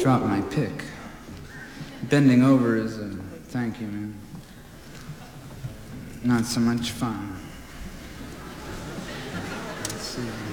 drop my pick. Bending over is a thank you, man. Not so much fun. Let's see.